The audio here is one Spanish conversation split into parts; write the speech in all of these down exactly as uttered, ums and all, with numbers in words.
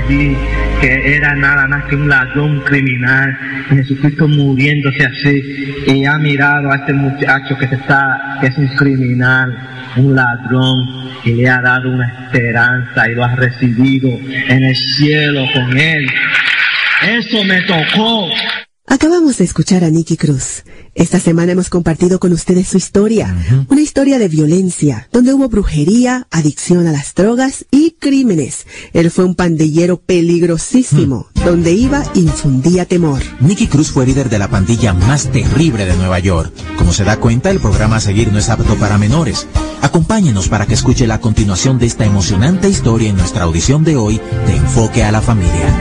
allí que era nada más que un ladrón criminal, y Jesucristo muriéndose así, y ha mirado a este muchacho que, se está, que es un criminal, un ladrón, y le ha dado una esperanza y lo ha recibido en el cielo con él. Eso me tocó. Acabamos de escuchar a Nicky Cruz. Esta semana hemos compartido con ustedes su historia, uh-huh. Una historia de violencia, donde hubo brujería, adicción a las drogas y crímenes. Él fue un pandillero peligrosísimo, uh-huh. Donde iba infundía temor. Nicky Cruz fue líder de la pandilla más terrible de Nueva York. Como se da cuenta, el programa a seguir no es apto para menores. Acompáñenos para que escuche la continuación de esta emocionante historia en nuestra audición de hoy de Enfoque a la Familia.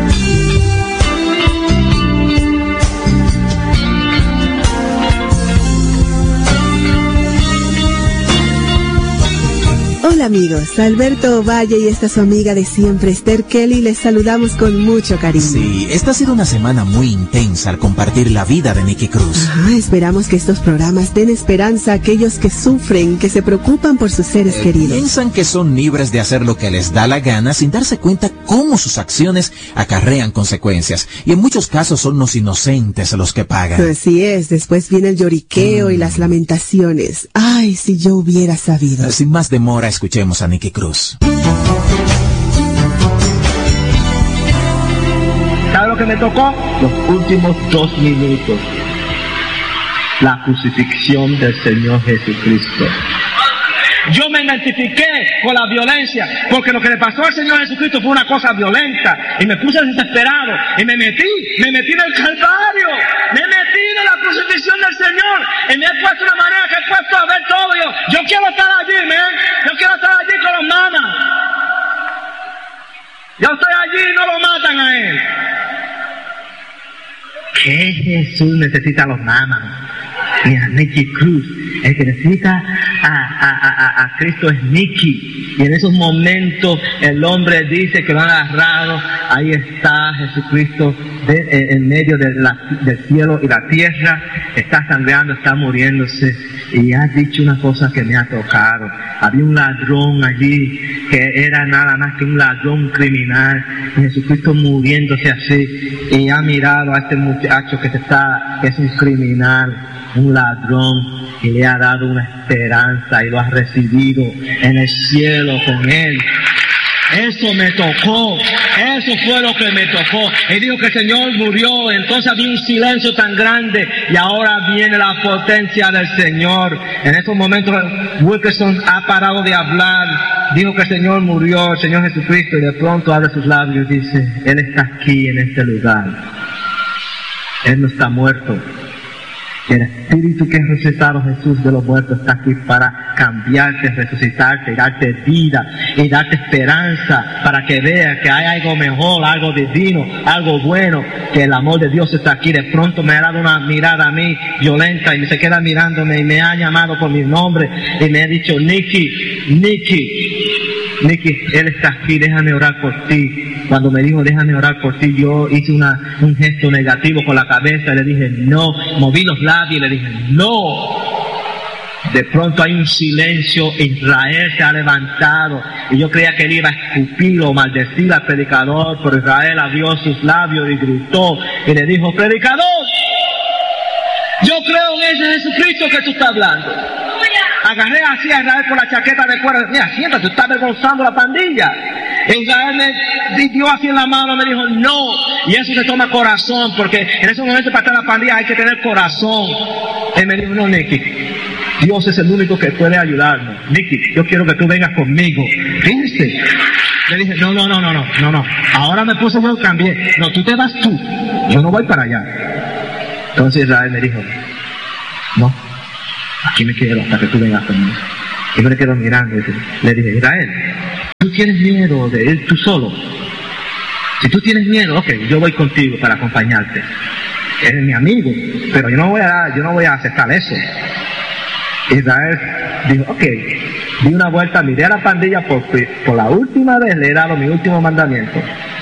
Hola amigos, Alberto Valle y esta su amiga de siempre, Esther Kelly, les saludamos con mucho cariño. Sí, esta ha sido una semana muy intensa al compartir la vida de Nicky Cruz. Ajá, esperamos que estos programas den esperanza a aquellos que sufren, que se preocupan por sus seres eh, queridos. Piensan que son libres de hacer lo que les da la gana sin darse cuenta cómo sus acciones acarrean consecuencias. Y en muchos casos son los inocentes los que pagan. Así es, después viene el lloriqueo mm. y las lamentaciones. Ay, si yo hubiera sabido. Sin más demora, escuchemos a Nicky Cruz. ¿Sabe lo que me tocó? Los últimos dos minutos. La crucifixión del Señor Jesucristo. Yo me identifiqué con la violencia, porque lo que le pasó al Señor Jesucristo fue una cosa violenta, y me puse desesperado, y me metí, me metí en el Calvario, me metí en la crucifixión del Señor, y me he puesto de una manera que he puesto a ver todo. Yo, yo quiero estar allí, man, yo quiero estar allí con los mamas. Yo estoy allí y no lo matan a él. ¿Qué Jesús necesita a los mamas? Mira, Nicky Cruz, el que necesita a, a, a, a Cristo es Nicky. Y en esos momentos el hombre dice que lo han agarrado. Ahí está Jesucristo de, en, en medio de la, del cielo y la tierra. Está sangrando, está muriéndose. Y ha dicho una cosa que me ha tocado. Había un ladrón allí que era nada más que un ladrón criminal. Y Jesucristo muriéndose así. Y ha mirado a este muchacho que, se está, que es un criminal, un ladrón, y le ha dado una esperanza y lo ha recibido en el cielo con él. Eso me tocó, eso fue lo que me tocó. Y dijo que el Señor murió, entonces había un silencio tan grande, y ahora viene la potencia del Señor. En esos momentos Wilkerson ha parado de hablar, dijo que el Señor murió, el Señor Jesucristo, y de pronto abre sus labios y dice: Él está aquí en este lugar, Él no está muerto. El Espíritu que ha resucitado Jesús de los muertos está aquí para cambiarte, resucitarte, y darte vida y darte esperanza, para que veas que hay algo mejor, algo divino, algo bueno, que el amor de Dios está aquí. De pronto me ha dado una mirada a mí violenta y se queda mirándome y me ha llamado por mi nombre y me ha dicho: Nicky, Nicky, Nicky, Él está aquí, déjame orar por ti. Cuando me dijo déjame orar por ti, yo hice una, un gesto negativo con la cabeza y le dije no, moví los labios y le dije no. De pronto hay un silencio, Israel se ha levantado, y yo creía que él iba a escupir o maldecir al predicador, pero Israel abrió sus labios y gritó y le dijo: predicador, yo creo en ese Jesucristo que tú estás hablando. Agarré así a Israel por la chaqueta de cuero. Mira, siéntate, tú estás avergonzando a la pandilla. E Israel me dio así en la mano, me dijo no. Y eso se toma corazón, porque en ese momento para estar en la pandilla hay que tener corazón. Él me dijo: no, Nicky, Dios es el único que puede ayudarnos. Nicky, yo quiero que tú vengas conmigo. Fíjense. Le dije: no, no, no, no, no, no, no. Ahora me puse, yo cambié. No, tú te vas tú. Yo no voy para allá. Entonces Israel me dijo: no, aquí me quedo hasta que tú vengas conmigo. Y yo me quedo mirando y le dije: Israel, tú tienes miedo de ir tú solo. Si tú tienes miedo, ok, yo voy contigo para acompañarte. Eres mi amigo, pero yo no voy a, yo no voy a aceptar eso. Israel dijo: ok, di una vuelta, miré a la pandilla por, por la última vez, le he dado mi último mandamiento.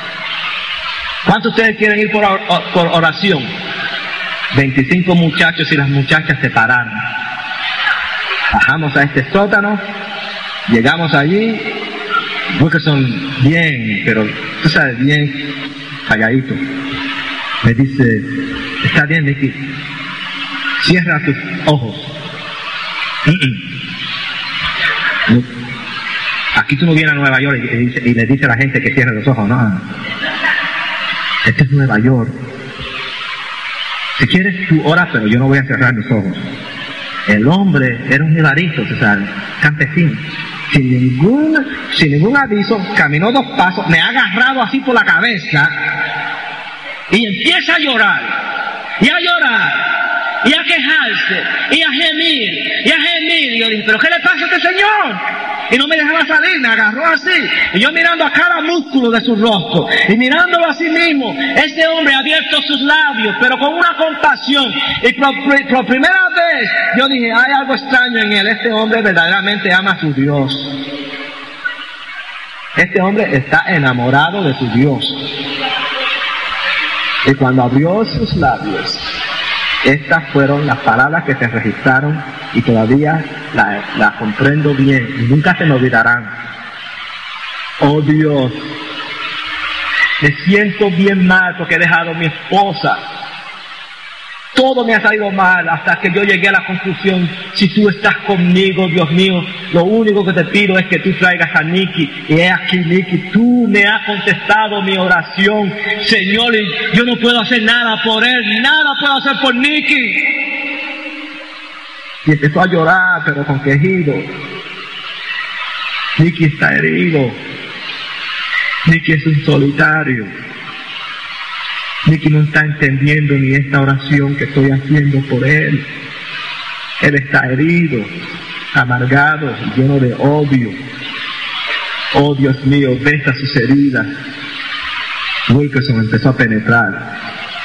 ¿Cuántos de ustedes quieren ir por, por oración? veinticinco muchachos y las muchachas se pararon. Bajamos a este sótano, llegamos allí Wilkerson, bien, pero tú sabes, bien calladito. Me dice, está bien, Nicky, cierra tus ojos. Mm-mm. No. Aquí tú no vienes a Nueva York y, y, y le dice a la gente que cierre los ojos, no. Este es Nueva York. Si quieres tú ora, pero yo no voy a cerrar mis ojos. El hombre era un jibarito, o sea, campesino. Sin ningún, sin ningún aviso, caminó dos pasos, me ha agarrado así por la cabeza y empieza a llorar, y a llorar, y a quejarse, y a gemir, y a gemir. Y yo dije, ¿pero qué le pasa a este señor? Y no me dejaba salir, me agarró así. Y yo mirando a cada músculo de su rostro, y mirándolo a sí mismo, este hombre ha abierto sus labios, pero con una compasión. Y por, por primera vez, yo dije, hay algo extraño en él. Este hombre verdaderamente ama a su Dios. Este hombre está enamorado de su Dios. Y cuando abrió sus labios, estas fueron las palabras que se registraron y todavía las la comprendo bien y nunca se me olvidarán. Oh Dios, me siento bien mal porque he dejado a mi esposa. Todo me ha salido mal hasta que yo llegué a la conclusión, si tú estás conmigo, Dios mío, lo único que te pido es que tú traigas a Nicky. Y he aquí, Nicky, tú me has contestado mi oración, Señor, y yo no puedo hacer nada por él, nada puedo hacer por Nicky. Y empezó a llorar, pero con quejido. Nicky está herido. Nicky es un solitario. Nicky no está entendiendo ni esta oración que estoy haciendo por él. Él está herido, amargado, lleno de odio. Oh Dios mío, besa sus heridas. Wilkerson empezó a penetrar,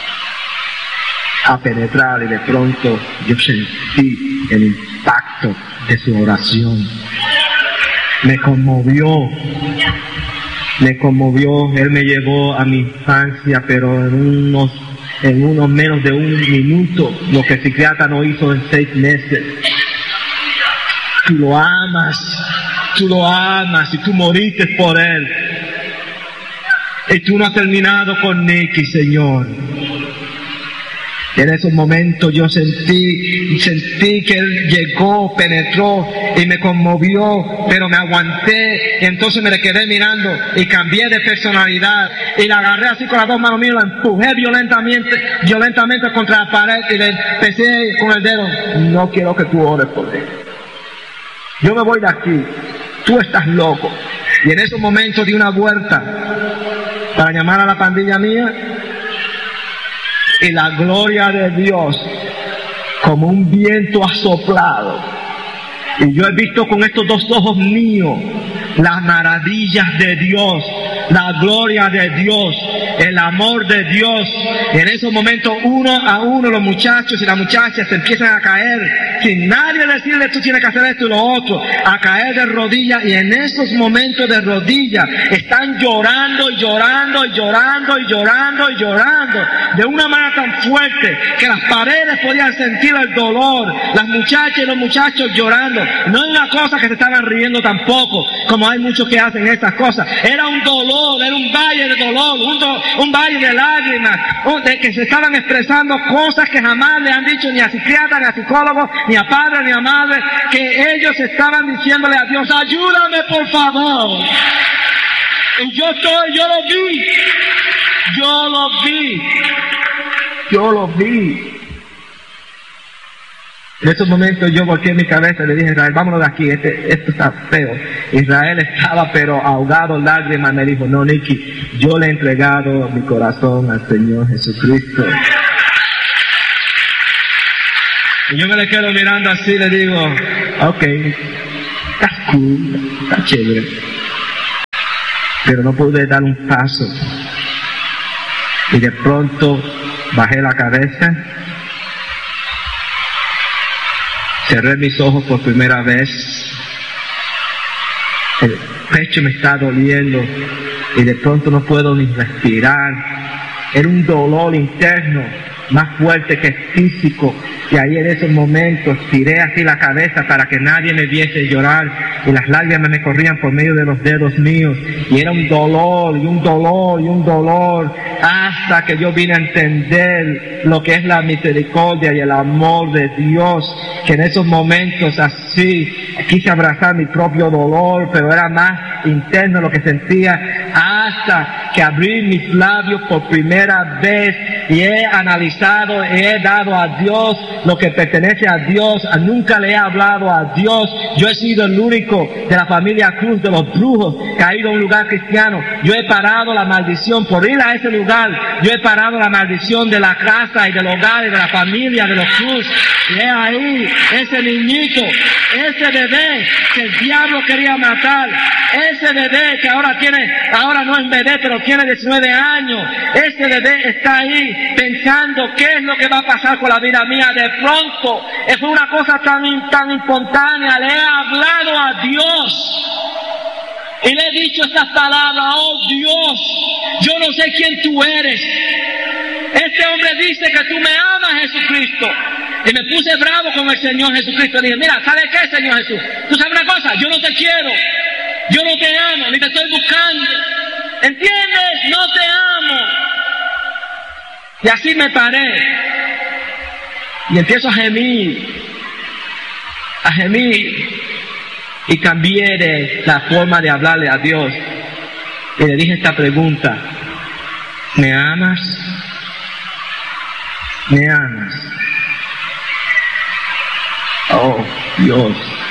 a penetrar y de pronto yo sentí el impacto de su oración. Me conmovió. Me conmovió, él me llevó a mi infancia, pero en unos, en unos menos de un minuto, lo que el psiquiatra no hizo en seis meses. Tú lo amas, tú lo amas y tú moriste por él. Y tú no has terminado con Nicky, Señor. En esos momentos yo sentí, sentí que él llegó, penetró y me conmovió, pero me aguanté y entonces me le quedé mirando y cambié de personalidad y la agarré así con las dos manos mías, la empujé violentamente, violentamente contra la pared y le empecé con el dedo, no quiero que tú ores por él. Yo me voy de aquí, tú estás loco. Y en esos momentos di una vuelta para llamar a la pandilla mía. Y la gloria de Dios, como un viento ha soplado. Y yo he visto con estos dos ojos míos las maravillas de Dios, la gloria de Dios, el amor de Dios. Y en esos momentos uno a uno los muchachos y las muchachas se empiezan a caer, sin nadie decirle tú tienes que hacer esto y lo otro, a caer de rodillas. Y en esos momentos de rodillas están llorando y llorando y llorando y llorando y llorando de una manera tan fuerte que las paredes podían sentir el dolor. Las muchachas y los muchachos llorando. No es una cosa que se estaban riendo tampoco, como hay muchos que hacen estas cosas. Era un dolor, era un valle de dolor, un, do, un valle de lágrimas, de que se estaban expresando cosas que jamás le han dicho ni a psiquiatras, ni a psicólogos, ni a padres, ni a madres, que ellos estaban diciéndole a Dios, ayúdame por favor. Y yo estoy, yo lo vi, yo lo vi, yo lo vi. En esos momentos yo volteé mi cabeza y le dije a Israel, vámonos de aquí, este, esto está feo. Israel estaba pero ahogado en lágrimas, me dijo, no Nicky, yo le he entregado mi corazón al Señor Jesucristo. Y yo me le quedo mirando así y le digo, ok, está cool, está chévere. Pero no pude dar un paso. Y de pronto bajé la cabeza, cerré mis ojos por primera vez, el pecho me está doliendo y de pronto no puedo ni respirar era un dolor interno más fuerte que físico. Y ahí en esos momentos tiré así la cabeza para que nadie me viese llorar, y las lágrimas me corrían por medio de los dedos míos, y era un dolor y un dolor y un dolor, hasta que yo vine a entender lo que es la misericordia y el amor de Dios, que en esos momentos así quise abrazar mi propio dolor, pero era más interno lo que sentía, hasta que abrí mis labios por primera vez y he analizado, he dado a Dios lo que pertenece a Dios. Nunca le he hablado a Dios. Yo he sido el único de la familia Cruz, de los brujos, que ha ido a un lugar cristiano. Yo he parado la maldición por ir a ese lugar. Yo he parado la maldición de la casa y del hogar y de la familia de los Cruz. Y he ahí ese niñito, ese bebé que el diablo quería matar, ese bebé que ahora tiene, ahora no es bebé, pero tiene diecinueve años, ese bebé está ahí pensando qué es lo que va a pasar con la vida mía. De pronto, es una cosa tan, tan espontánea, le he hablado a Dios y le he dicho estas palabras: oh Dios, yo no sé quién tú eres. Este hombre dice que tú me amas, Jesucristo. Y me puse bravo con el Señor Jesucristo. Dije: mira, ¿sabes qué, Señor Jesús? ¿Tú sabes una cosa? Yo no te quiero, yo no te amo, ni te estoy buscando. ¿Entiendes? No te amo. Y así me paré y empiezo a gemir, a gemir, y cambié de la forma de hablarle a Dios. Y le dije esta pregunta: ¿me amas? ¿Me amas? Oh, Dios,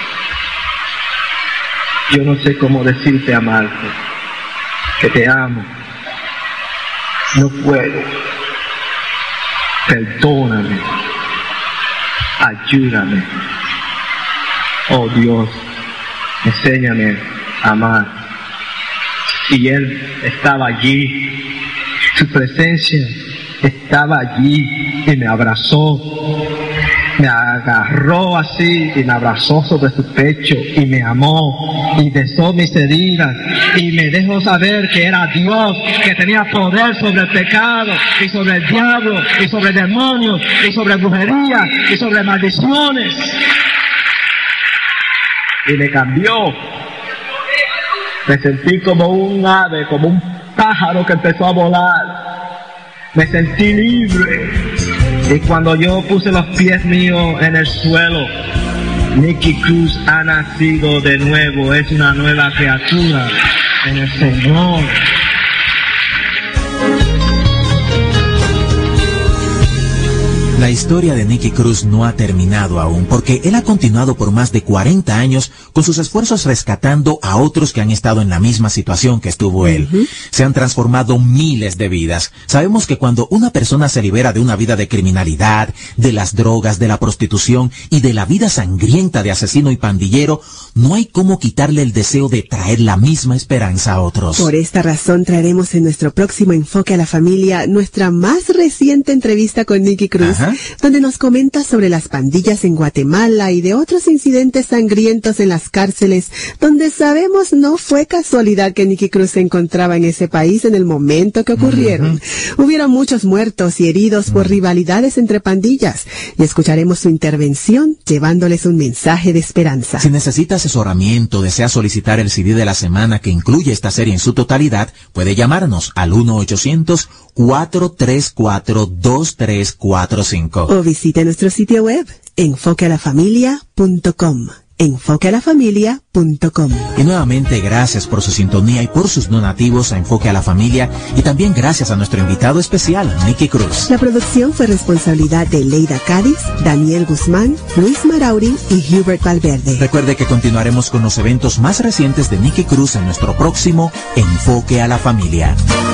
yo no sé cómo decirte amarte, que te amo. No puedo. Perdóname. Ayúdame. Oh Dios, enséñame a amar. Y Él estaba allí. Su presencia estaba allí y me abrazó. Me agarró así y me abrazó sobre su pecho y me amó y besó mis heridas y me dejó saber que era Dios, que tenía poder sobre el pecado y sobre el diablo y sobre demonios y sobre brujería y sobre maldiciones. Y me cambió. Me sentí como un ave, como un pájaro que empezó a volar. Me sentí libre. Y cuando yo puse los pies míos en el suelo, Nicky Cruz ha nacido de nuevo, es una nueva criatura en el Señor. La historia de Nicky Cruz no ha terminado aún, porque él ha continuado por más de cuarenta años con sus esfuerzos rescatando a otros que han estado en la misma situación que estuvo él. Uh-huh. Se han transformado miles de vidas. Sabemos que cuando una persona se libera de una vida de criminalidad, de las drogas, de la prostitución y de la vida sangrienta de asesino y pandillero, no hay cómo quitarle el deseo de traer la misma esperanza a otros. Por esta razón traeremos en nuestro próximo Enfoque a la Familia nuestra más reciente entrevista con Nicky Cruz. Ajá. Donde nos comenta sobre las pandillas en Guatemala y de otros incidentes sangrientos en las cárceles, donde sabemos no fue casualidad que Nicky Cruz se encontraba en ese país en el momento que ocurrieron. Uh-huh. Hubieron muchos muertos y heridos uh-huh. por rivalidades entre pandillas, y escucharemos su intervención llevándoles un mensaje de esperanza. Si necesita asesoramiento, desea solicitar el C D de la semana que incluye esta serie en su totalidad, puede llamarnos al uno ochocientos, cuatro tres cuatro, dos tres cuatro cinco. O visite nuestro sitio web, enfoque a la familia punto com. enfoque a la familia punto com. Y nuevamente gracias por su sintonía y por sus donativos a Enfoque a la Familia, y también gracias a nuestro invitado especial, Nicky Cruz. La producción fue responsabilidad de Leida Cádiz, Daniel Guzmán, Luis Marauri y Hubert Valverde. Recuerde que continuaremos con los eventos más recientes de Nicky Cruz en nuestro próximo Enfoque a la Familia.